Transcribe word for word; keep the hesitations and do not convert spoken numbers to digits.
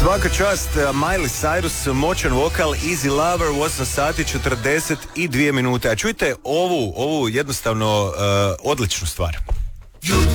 Svaka čast, Miley Cyrus, moćan vokal, Easy Lover u osam sati četrdeset dvije minute. A čujte ovu, ovu jednostavno uh, odličnu stvar.